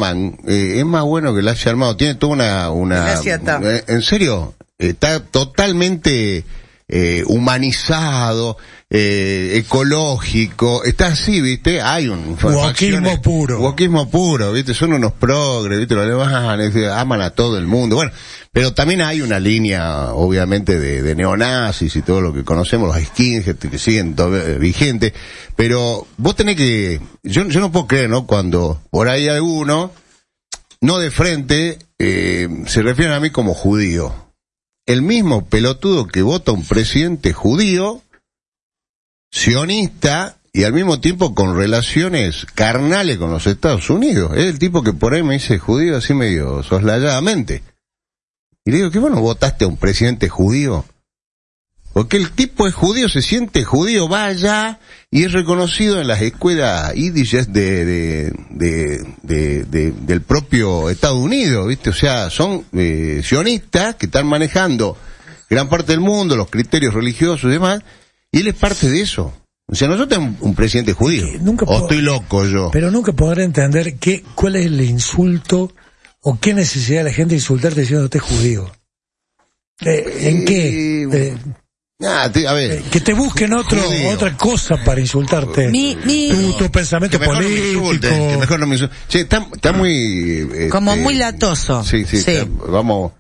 Batman es más bueno que el Asia armado. Tiene toda una en serio, está totalmente humanizado, ecológico, está así, ¿viste? Hay un wokismo puro, ¿viste? Son unos progres, ¿viste? Los alemanes aman a todo el mundo. Bueno, pero también hay una línea, obviamente, de neonazis y todo lo que conocemos, los skinheads que siguen vigentes, pero vos tenés que, yo no puedo creer, ¿no? Cuando por ahí alguno, no de frente, se refieren a mí como judío. El mismo pelotudo que vota un presidente judío, sionista, y al mismo tiempo con relaciones carnales con los Estados Unidos. Es el tipo que por ahí me dice judío así medio soslayadamente. Y le digo, ¿qué bueno votaste a un presidente judío? Porque el tipo es judío, se siente judío, va allá y es reconocido en las escuelas yiddish del propio Estados Unidos, ¿viste? O sea, son sionistas que están manejando gran parte del mundo, los criterios religiosos y demás, y él es parte de eso. O sea, nosotros tenemos un presidente judío. Estoy loco yo. Pero nunca podré entender cuál es el insulto o qué necesidad de la gente de insultarte diciendo que usted es judío. ¿En qué? A ver. Que te busquen otra cosa para insultarte. Tu pensamiento político. Que mejor no me insulten. Che, está muy... como muy latoso. Sí. Vamos...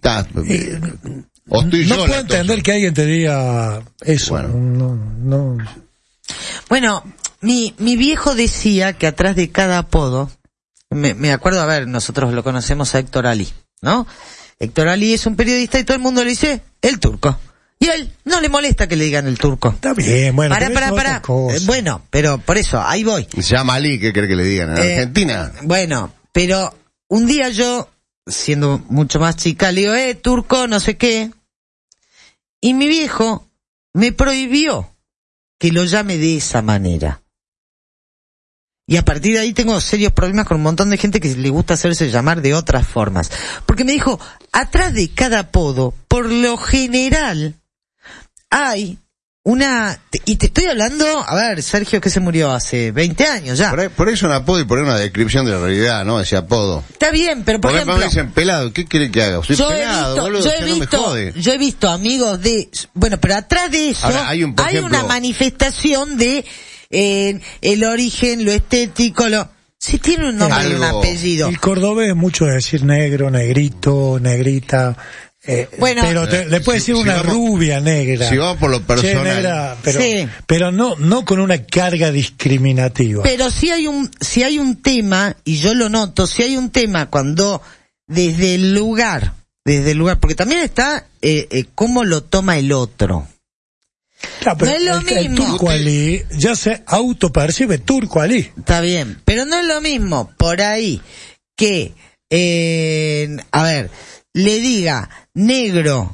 no puedo entender que alguien te diga eso. Bueno, Bueno, mi viejo decía que atrás de cada apodo, me acuerdo, a ver, nosotros lo conocemos a Héctor Ali, ¿no? Héctor Ali es un periodista y todo el mundo le dice el turco. Y a él no le molesta que le digan el turco. Está bien, bueno. Para. Bueno, pero por eso, ahí voy. Se llama Ali, ¿qué cree que le digan? ¿En Argentina? Bueno, pero un día yo, siendo mucho más chica, le digo, turco, no sé qué. Y mi viejo me prohibió que lo llame de esa manera. Y a partir de ahí tengo serios problemas con un montón de gente que le gusta hacerse llamar de otras formas. Porque me dijo, atrás de cada apodo, por lo general, hay y te estoy hablando, a ver, Sergio, que se murió hace 20 años ya. Por eso un apodo y por una descripción de la realidad, ¿no? Ese apodo. Está bien, pero por ejemplo... me dicen pelado, ¿qué quiere que haga? Soy pelado, boludo, no me jode. Yo he visto amigos bueno, pero atrás de eso ahora, hay una manifestación de el origen, lo estético, si tiene un nombre y un apellido. El cordobés es mucho de decir negro, negrito, negrita... bueno, pero le puede decir una rubia negra. Si vamos por lo personal. Negra, pero no con una carga discriminativa. Pero si hay un tema, y yo lo noto, si hay un tema cuando desde el lugar, porque también está cómo lo toma el otro. Claro, pero no es lo mismo. El turco Ali ya se autopercibe turco Ali. Está bien, pero no es lo mismo por ahí que a ver, le diga negro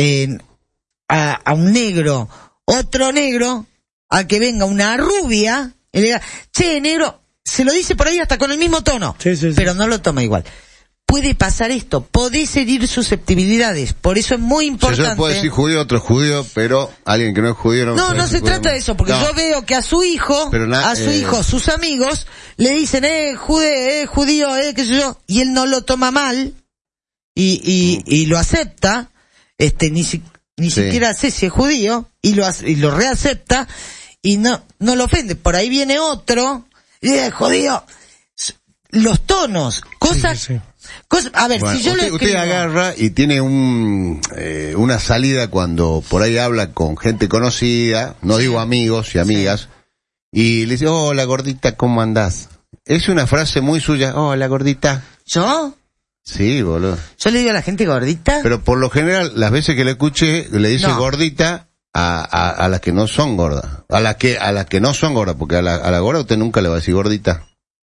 a un negro, otro negro, a que venga una rubia y le diga, che, negro, se lo dice por ahí hasta con el mismo tono, sí. Pero no lo toma igual. Puede pasar esto, podés herir susceptibilidades, por eso es muy importante. Yo puedo decir judío, otro judío, pero alguien que no es judío no se trata de eso, porque yo veo que a su hijo, sus amigos, le dicen, judío, qué sé yo, y él no lo toma mal, y lo acepta, ni siquiera sé si es judío, y lo reacepta, y no lo ofende. Por ahí viene otro, y dice, judío, los tonos, cosas... Sí. A ver, si yo usted agarra y tiene una salida cuando por ahí habla con gente conocida, no digo amigos y amigas, y le dice, hola gordita, ¿cómo andás? Es una frase muy suya, hola gordita. ¿Yo? Sí, boludo. ¿Yo le digo a la gente gordita? Pero por lo general, las veces que le escuché, le dice gordita a las que no son gordas. A las que no son gordas, porque a la gorda usted nunca le va a decir gordita.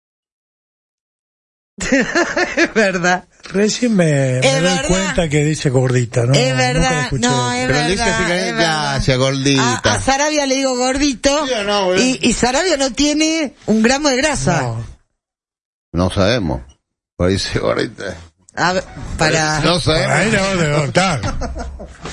Es verdad. Recién me doy cuenta que dice gordita, ¿no? Es verdad, no, es pero verdad. Le dice así, gracias, gordita. A Sarabia le digo gordito, y Sarabia no tiene un gramo de grasa. No sabemos. Por ahí dice gordita. A ver, No sabemos. Ahí no,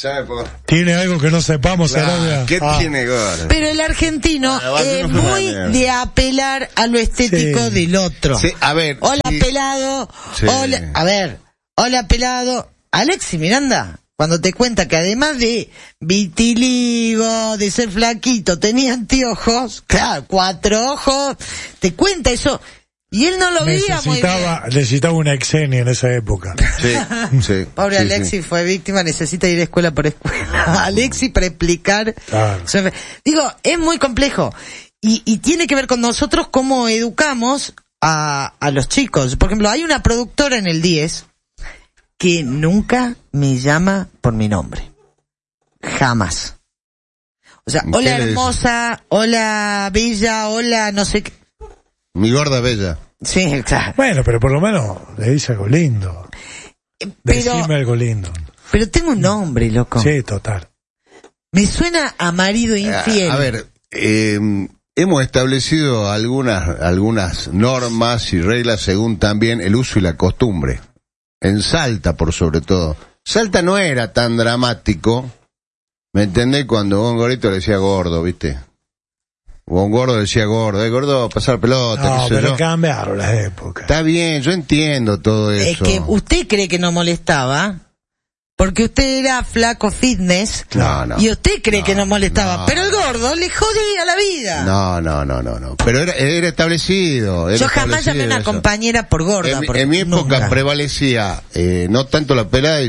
Tiene algo que no sepamos, Arabia. ¿Qué tiene gordo? Pero el argentino es muy de apelar a lo estético del otro. Sí, a ver. Hola, pelado. Sí. Hola, pelado. Alexis Miranda, cuando te cuenta que además de vitiligo, de ser flaquito, tenía anteojos, claro, 4 ojos, te cuenta eso. Y él no lo veía muy bien. Necesitaba una exenia en esa época. Sí. Pobre Alexis fue víctima, necesita ir escuela por escuela. Alexis para explicar. Claro. Digo, es muy complejo. Y tiene que ver con nosotros cómo educamos a los chicos. Por ejemplo, hay una productora en el 10 que nunca me llama por mi nombre. Jamás. O sea, hola hermosa, hola bella, hola no sé qué. Mi gorda bella. Sí, exacto. Bueno, pero por lo menos le dice algo lindo. Decime algo lindo. Pero tengo un nombre, loco. Sí, total. Me suena a marido infiel. A ver, hemos establecido algunas normas y reglas según también el uso y la costumbre. En Salta, por sobre todo. Salta no era tan dramático, ¿me entendés? Cuando un gordito le decía gordo, ¿viste? O un gordo decía gordo, pasar pelota. No, pero cambiaron las épocas. Está bien, yo entiendo todo eso. Es que usted cree que no molestaba, porque usted era flaco fitness, y usted cree que no molestaba, pero el gordo le jodía la vida. No. Pero era establecido. Yo jamás llamé a una compañera por gorda. En mi época prevalecía, no tanto la pelada, y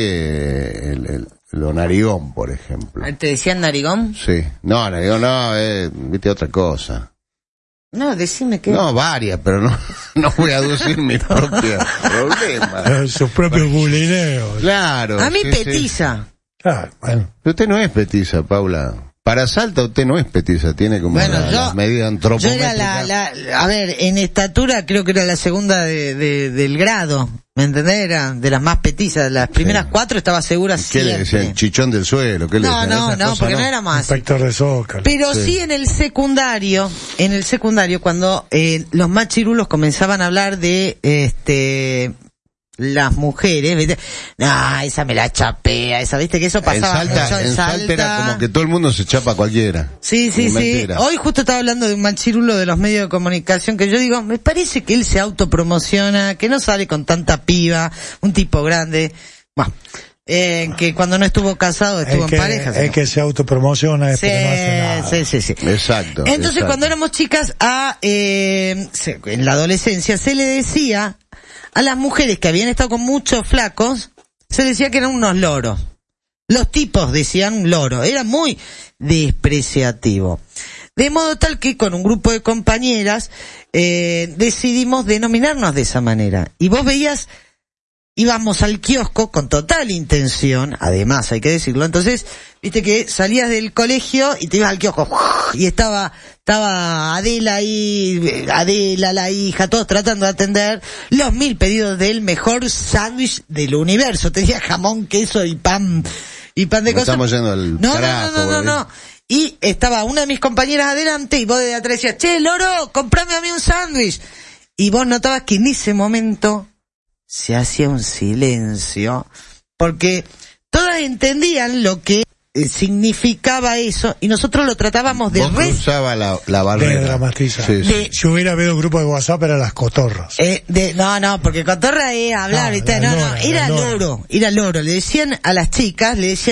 sí lo narigón, por ejemplo. ¿Te decían narigón? Sí. No, narigón no, viste otra cosa. No, decime qué. No, varias, pero no voy a aducir mis propios problemas. Sus propios bulineos. Claro. A mí petiza. Claro, bueno. Pero usted no es petiza, Paula. Para Salta usted no es petiza, tiene como la medida antropométrica. Yo era a ver, en estatura creo que era la segunda del grado, ¿me entendés? Era de las más petizas, las primeras 4 estaba segura siempre. ¿Qué le decían? Chichón del suelo, ¿qué le decían? No, porque no era más. Inspector de Zócalo. Pero sí en el secundario, cuando los más chirulos comenzaban a hablar de las mujeres, ¿viste? Esa me la chapea, esa, ¿viste? Que eso pasaba mucho en Salta. Era como que todo el mundo se chapa a cualquiera. Sí. Hoy justo estaba hablando de un machirulo de los medios de comunicación que yo digo, me parece que él se autopromociona, que no sale con tanta piba, un tipo grande. Bueno, que cuando no estuvo casado estuvo en pareja. Es que se autopromociona, es porque no hace nada. Sí. Exacto. Entonces cuando éramos chicas, en la adolescencia se le decía a las mujeres que habían estado con muchos flacos, se decía que eran unos loros. Los tipos decían loro. Era muy despreciativo. De modo tal que con un grupo de compañeras decidimos denominarnos de esa manera. Y vos veías, íbamos al kiosco con total intención, además hay que decirlo, entonces, viste que salías del colegio y te ibas al kiosco, y estaba Adela ahí, Adela, la hija, todos tratando de atender los 1000 pedidos del mejor sándwich del universo. Tenía jamón, queso y pan de cosas. Estamos yendo al carajo. No. Y estaba una de mis compañeras adelante y vos de atrás decías, che, loro, comprame a mí un sándwich. Y vos notabas que en ese momento se hacía un silencio, porque todas entendían lo que significaba eso, y nosotros lo tratábamos de cruzaba la barrera. De dramatizar. Sí. Si hubiera habido un grupo de WhatsApp, eran las cotorras. No, porque cotorra es hablar, ¿viste? Era loro. Le decían a las chicas, es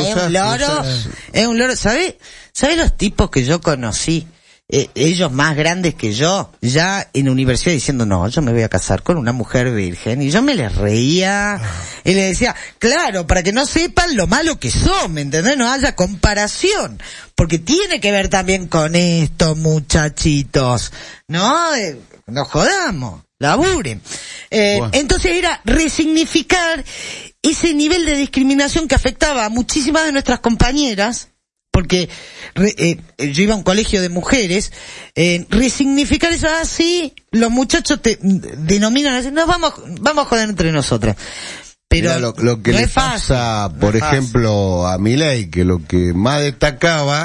un loro. ¿Sabés los tipos que yo conocí? Ellos más grandes que yo, ya en universidad diciendo, no, yo me voy a casar con una mujer virgen, y yo me les reía, y les decía, claro, para que no sepan lo malo que son, ¿me entendés? No haya comparación, porque tiene que ver también con esto, muchachitos, ¿no? No jodamos, laburen. Entonces era resignificar ese nivel de discriminación que afectaba a muchísimas de nuestras compañeras, porque yo iba a un colegio de mujeres, resignificar eso así, los muchachos te denominan así, no, vamos a joder entre nosotras. Pero mira, lo que le pasa, por ejemplo, a Milei, que lo que más destacaba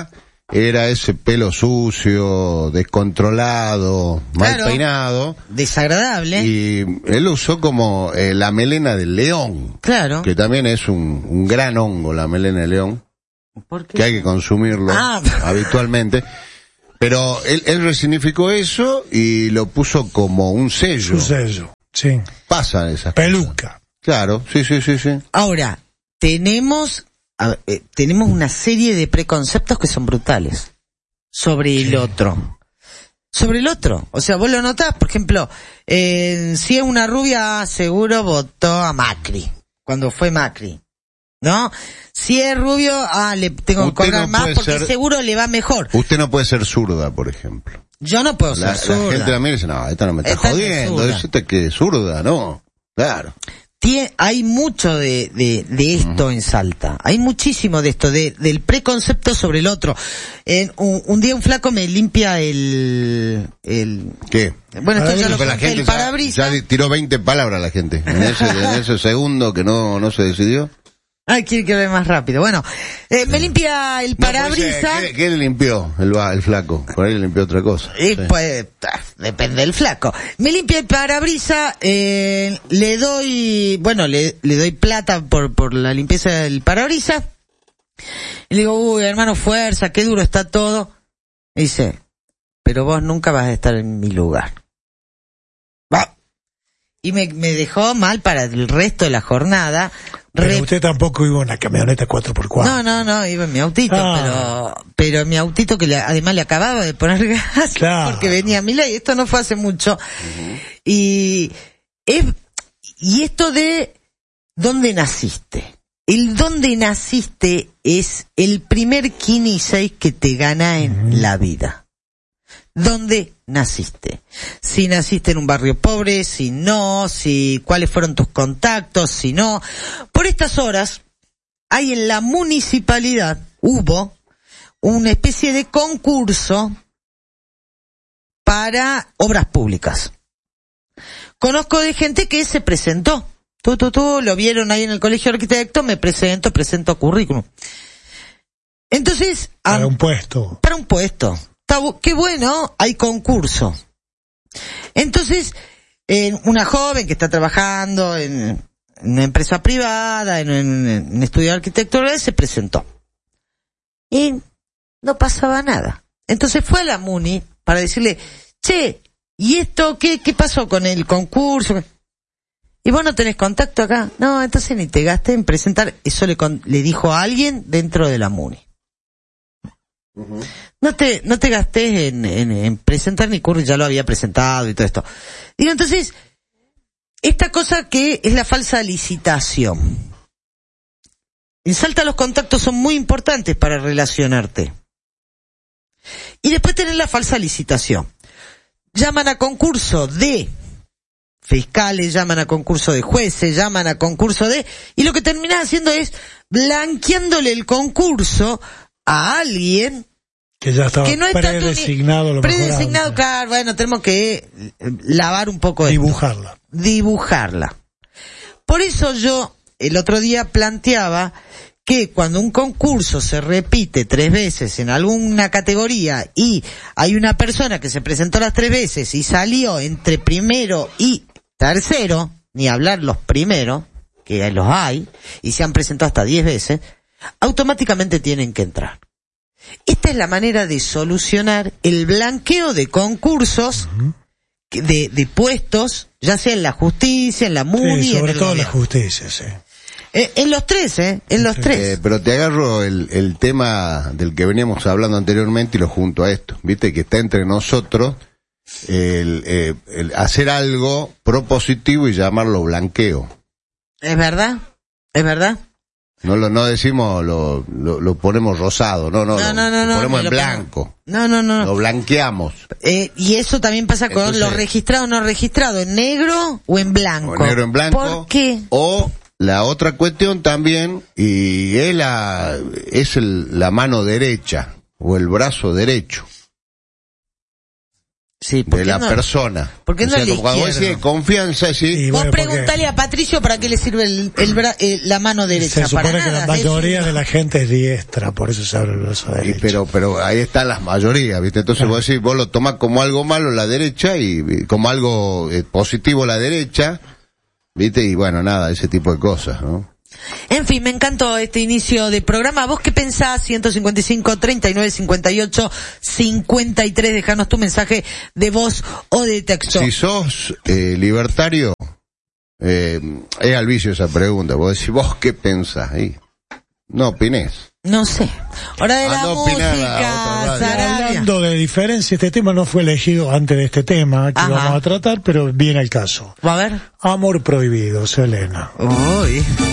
era ese pelo sucio, descontrolado, mal peinado. Desagradable. Y él usó como la melena del león. Claro. Que también es un gran hongo, la melena del león. ¿Por qué? Que hay que consumirlo habitualmente. Pero él resignificó eso y lo puso como un sello. Un sello, sí. Pasan esas peluca. Cosas. Claro, sí. Ahora, tenemos una serie de preconceptos que son brutales sobre el otro. Sobre el otro. O sea, vos lo notás, por ejemplo, si es una rubia, seguro votó a Macri, cuando fue Macri. ¿No? Si es rubio, le tengo que cobrar más porque seguro le va mejor. Usted no puede ser zurda, por ejemplo. Yo no puedo ser zurda. La gente la mira y dice, no, esta no me está jodiendo, esta que es zurda, no. Claro. Hay mucho de esto en Salta. Hay muchísimo de esto, del preconcepto sobre el otro. Un día un flaco me limpia el ¿qué? Bueno, esto ya lo conté, el parabrisas. Ya tiró 20 palabras la gente. En ese segundo que no se decidió. Ay, quiere que vea más rápido. Bueno, me limpia el parabrisas. ¿Qué le limpió el flaco? Por ahí le limpió otra cosa. Pues, depende del flaco. Me limpia el parabrisas, le doy plata por la limpieza del parabrisas. Y le digo, uy, hermano, fuerza, qué duro está todo. Y dice, pero vos nunca vas a estar en mi lugar. Y me dejó mal para el resto de la jornada. Pero usted tampoco iba en una camioneta 4x4. No, iba en mi autito, pero mi autito que además le acababa de poner gas, claro, porque venía a Milei, esto no fue hace mucho. Y esto de dónde naciste. El dónde naciste es el primer 6 que te gana en la vida. ¿Dónde naciste? Si naciste en un barrio pobre, cuáles fueron tus contactos, si no. Por estas horas, hay en la municipalidad, hubo una especie de concurso para obras públicas. Conozco de gente que se presentó. Lo vieron ahí en el colegio de arquitectos, me presento currículum. Entonces, para un puesto. Qué bueno, hay concurso. Entonces, una joven que está trabajando en una empresa privada, en un estudio arquitectónico, se presentó. Y no pasaba nada. Entonces fue a la MUNI para decirle, che, ¿y esto qué pasó con el concurso? ¿Y vos no tenés contacto acá? No, entonces ni te gastes en presentar. Eso le dijo a alguien dentro de la MUNI. No te gastes en presentar ni currículum, ya lo había presentado y todo esto. Digo, entonces, esta cosa que es la falsa licitación. En Salta los contactos son muy importantes para relacionarte. Y después tenés la falsa licitación. Llaman a concurso de fiscales, llaman a concurso de jueces, llaman a concurso y lo que terminás haciendo es blanqueándole el concurso a alguien que ya estaba predesignado, claro, bueno, tenemos que lavar un poco dibujarla. Por eso yo el otro día planteaba que cuando un concurso se repite 3 veces en alguna categoría y hay una persona que se presentó las 3 veces y salió entre primero y tercero, ni hablar los primeros, que los hay, y se han presentado hasta 10 veces, automáticamente tienen que entrar. Esta es la manera de solucionar el blanqueo de concursos, de puestos, ya sea en la justicia, en la MUNI, sí, sobre todo en la justicia, sí. En los tres, en los tres. Pero te agarro el tema del que veníamos hablando anteriormente y lo junto a esto. Viste que está entre nosotros el hacer algo propositivo y llamarlo blanqueo. ¿Es verdad? No decimos lo ponemos rosado, no, lo ponemos en blanco. No. Lo blanqueamos. Y eso también pasa con los registrados no registrados, en negro o en blanco. O negro en blanco. ¿Por qué? O la otra cuestión también, y es la mano derecha o el brazo derecho. Sí, de la persona. Porque no es como cuando vos decís confianza, sí. Y vos bueno, preguntale a Patricio para qué le sirve la mano derecha. Se supone para que nada, la mayoría de la gente es diestra, por eso se abre el brazo derecho. Pero ahí están las mayorías, ¿viste? Entonces vos decís, vos lo tomás como algo malo la derecha y como algo positivo la derecha, ¿viste? Y bueno, nada, ese tipo de cosas, ¿no? En fin, me encantó este inicio de programa. ¿Vos qué pensás? 155 39 58 53. Dejanos tu mensaje de voz o de texto. Si sos libertario, es al vicio esa pregunta. Vos decís, ¿vos qué pensás? Ahí no opinés. No sé. Hora de la música, Sarabia. Hablando de diferencia, este tema no fue elegido antes de este tema que vamos a tratar, pero viene al caso. A ver. Amor prohibido, Selena. Uy.